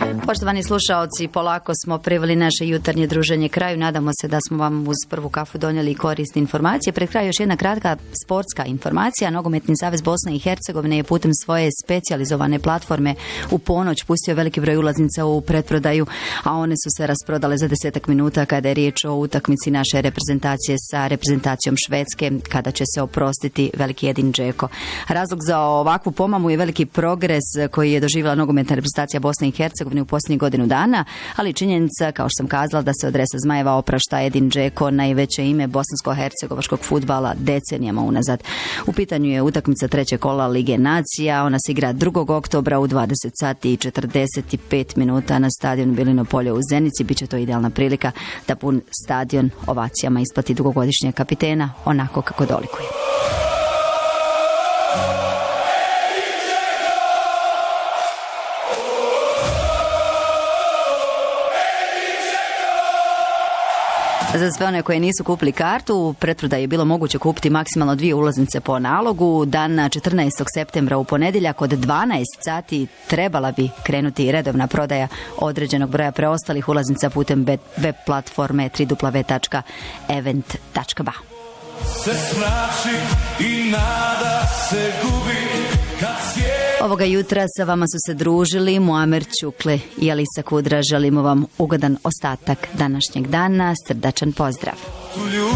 Poštovani slušaoci, polako smo priveli naše jutarnje druženje kraju. Nadamo se da smo vam uz prvu kafu donijeli korisne informacije. Pred kraju još jedna kratka sportska informacija. Nogometni savez Bosne i Hercegovine je putem svoje specijalizovane platforme u ponoć pustio veliki broj ulaznica u pretprodaju, a one su se rasprodale za 10 minuta kada je riječ o utakmici naše reprezentacije sa reprezentacijom Švedske, kada će se oprostiti veliki Edin Džeko. Razlog za ovakvu pomamu je veliki progres koji je doživjela nogometna reprezentacija Bosne i Hercegovine u posljednjih godinu dana, ali činjenica, kao što sam kazala, da se od Resa Zmajeva oprašta Edin Džeko, najveće ime bosansko-hercegovačkog fudbala decenijama unazad. U pitanju je utakmica trećeg kola Lige nacija. Ona se igra 2. oktobra u 20 sati i 45 minuta na stadionu Bilino polje u Zenici. Biće to idealna prilika da pun stadion ovacijama isplati dugogodišnjeg kapitena onako kako dolikuje. Za sve one koje nisu kupili kartu, u pretprodaji je bilo moguće kupiti maksimalno 2 ulaznice po nalogu. Dana 14. septembra u ponedjeljak od 12 sati trebala bi krenuti redovna prodaja određenog broja preostalih ulaznica putem web platforme www.event.ba. Ovoga jutra sa vama su se družili Muamer Ćukle i Alisa Kudra. Želimo vam ugodan ostatak današnjeg dana. Srdačan pozdrav.